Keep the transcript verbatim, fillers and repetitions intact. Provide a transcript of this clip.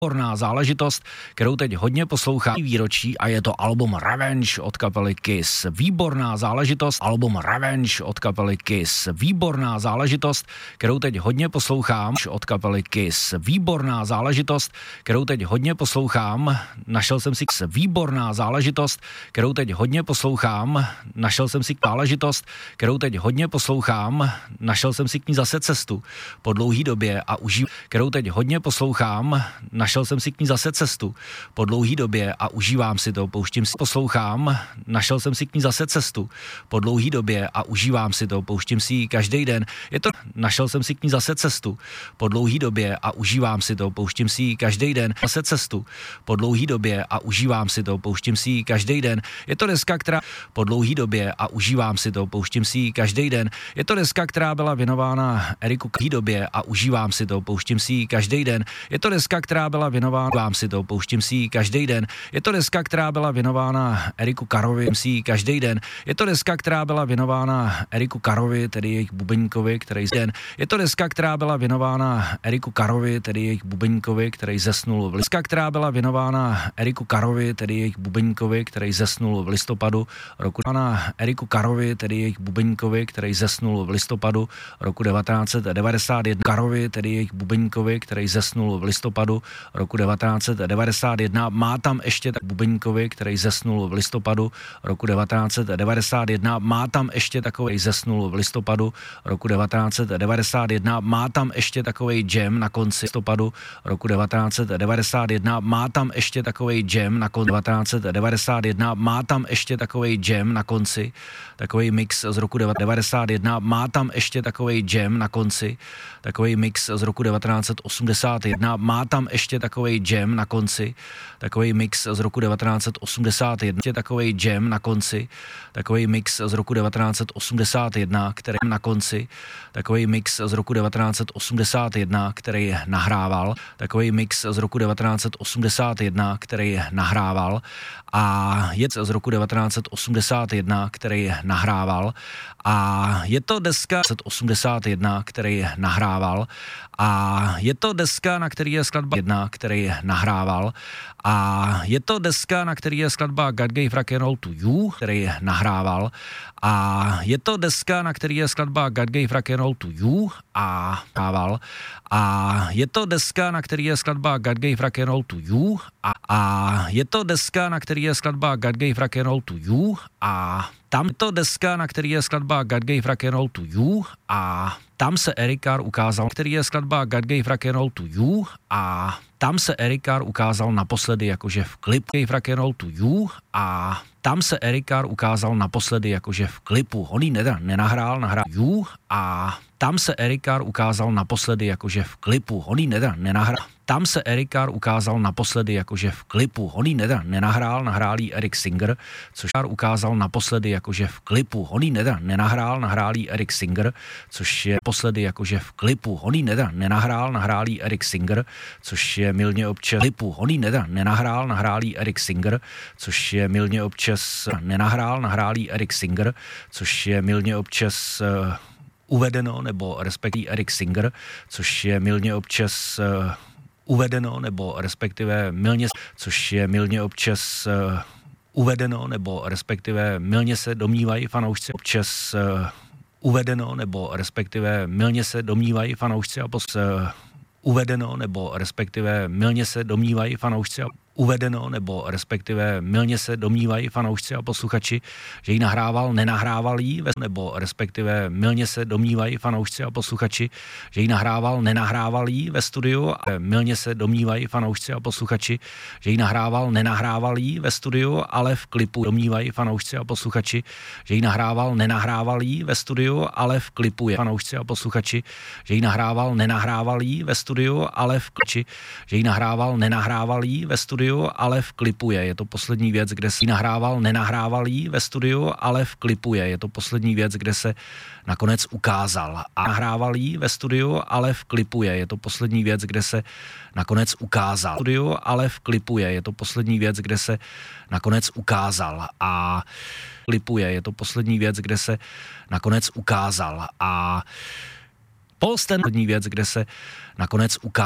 Výborná záležitost, kterou teď hodně poslouchá výročí a je to album Revenge od kapely Kiss. Výborná záležitost, album Revenge od kapely Kiss. Výborná záležitost, kterou teď hodně poslouchám od kapely Kiss. Výborná záležitost, kterou teď hodně poslouchám, našel jsem si výborná záležitost, kterou teď hodně poslouchám, našel jsem si záležitost, kterou teď hodně poslouchám, našel jsem si k ní zase cestu po dlouhý době a užívám, kterou teď hodně poslouchám, našel jsem si k ní zase cestu po dlouhý době a užívám si to, pouštím si, poslouchám, našel jsem si k ní zase cestu po dlouhý době a užívám si to, pouštím si ji každý den. Je to, našel jsem si k ní zase cestu po dlouhý době a užívám si to, pouštím si ji každý den. Zase cestu po dlouhý době a užívám si to, pouštím si ji každý den. Je to deska, která po dlouhý době a užívám si to, pouštím si ji každý den. Je to deska, která byla věnována Eriku k době a užívám si to, pouštím si ji každý den. Je to deska, která byla věnována, vám si to, pouštím si ji každý den. Je to deska, která byla věnována Eriku Karovi, si ji každý den. Je to deska, která byla věnována Eriku Karovi, tedy jejich bubeníkovi, který den. Je to deska, která byla věnována Eriku Karovi, tedy jejich bubeníkovi, který zesnul v deska, která byla věnována Eriku Karovi, tedy jejich bubeníkovi, který zesnul v listopadu roku na Eriku Karovi, tedy jejich bubeníkovi, který zesnul v listopadu roku devatenáct set devadesát jedna. Karovi, tedy jejich bubeníkovi, který zesnul v listopadu roku devatenáct set devadesát jedna. Má tam ještě tak bubeníkovi, který zesnul v listopadu roku devatenáct set devadesát jedna. Má tam ještě takový zesnul v listopadu roku devatenáct set devadesát jedna. Má tam ještě takový jam na konci listopadu roku devatenáct set devadesát jedna. Má tam ještě takový jam na konci devatenáct set devadesát jedna. Má tam ještě takový jam na konci, takový mix z roku devadesát jedna. Má tam ještě takový jam na konci, takový mix z roku devatenáct set osmdesát jedna. Má tam ještě takový jam na konci, takový mix z roku devatenáct set osmdesát jedna. Takový jam na konci, takový mix z roku devatenáct set osmdesát jedna, který na konci, takový mix z roku devatenáct set osmdesát jedna, který nahrával, takový mix z roku devatenáct set osmdesát jedna, který nahrával a je z roku devatenáct set osmdesát jedna, který nahrával a je to deska set osmdesát jedna, který nahrával a je to deska, na který je skladba jedna, který nahrával a je to deska, na který je skladba God Gave Rock and Roll to You, který nahrával a je to deska, na který je skladba God Gave Rock and Roll to You a nahrával a je to deska, na který je skladba God Gave Rock and Roll to You a, a je to deska, na který je skladba God Gave Rock and Roll to You a tam je to deska, na který je skladba God Gave Rock and Roll to You a tam se Eric Carr ukázal, který je skladba God Gave Rock and Roll to You a tam se Eric Carr ukázal naposledy jakože v klipu Gave Rock and Roll to You a tam se Eric Carr ukázal naposledy jakože v klipu. On ji nenahrál, nahrál You a tam se Eric Carr ukázal naposledy jakože v klipu. On ji nenahrál. Tam se Eric Carr ukázal naposledy jakože v klipu. On ji nenahrál, nahrál ji Eric Singer, což Carr ukázal naposledy jakože v klipu. On ji nenahrál, nahrál ji Eric Singer, což je posledy jakože v klipu. On ji nenahrál, nahrál ji Eric Singer, což je milně občas klipu. On ji nenahrál, nahrál ji Eric Singer, což je milně občas nenahrál, nahrál ji Eric Singer, což je milně občas uh, uvedeno, nebo respektive Eric Singer, což je milně občas uh, uvedeno, nebo respektive milně, což je milně občas uh, uvedeno, nebo respektive milně se domnívají fanoušci občas uh, uvedeno, nebo respektive milně se domnívají fanoušci a pos, uh, uvedeno, nebo respektive milně se domnívají fanoušci a uvedeno, nebo respektive milně se domnívají fanoušci a posluchači, že ji nahrával, nenahrával jí, nebo respektive milně se domnívají fanoušci a posluchači, že ji nahrával, nenahrával jí ve studiu a milně se domnívají fanoušci a posluchači, že ji nahrával, nenahrával jí ve studiu, ale v klipu domnívají fanoušci a posluchači, že ji nahrával, nenahrával jí ve studiu, ale v klipu je fanoušci a posluchači, že ji nahrával, nenahrával jí ve studiu, ale v kliči, že ji nahrával, nenahrával jí ve studiu, ale v klipu je. Je to poslední věc, kde se nahrával, nenahrával jí ve studiu, ale v klipu je. Je to poslední věc, kde se nakonec ukázal. A nahrával jí ve studiu, ale v klipu je. Je to poslední věc, kde se nakonec ukázal. Studiu, ale v klipu je. Je to poslední věc, kde se nakonec ukázal. A klipu je. Je to poslední věc, kde se nakonec ukázal. A Paul Stanley, věc, kde se nakonec ukázal.